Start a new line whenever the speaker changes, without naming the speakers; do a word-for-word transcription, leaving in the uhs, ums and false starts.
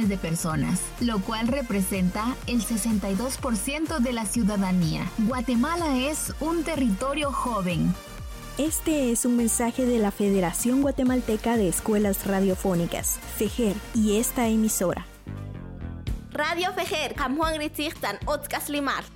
millones de personas, lo cual representa el sesenta y dos por ciento de la ciudadanía. Guatemala es un territorio joven.
Este es un mensaje de la Federación Guatemalteca de Escuelas Radiofónicas, FEJER, y esta emisora.
Radio FEJER, Kamhuang Ritzirtan, Otzkas Limar.